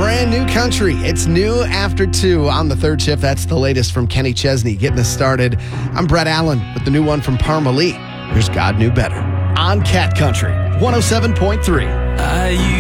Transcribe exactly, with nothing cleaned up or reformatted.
brand new country. It's new after two on the third shift. That's the latest from Kenny Chesney getting us started. I'm Brett Allen with the new one from Parma Lee. Here's God Knew Better on Cat Country one oh seven point three. I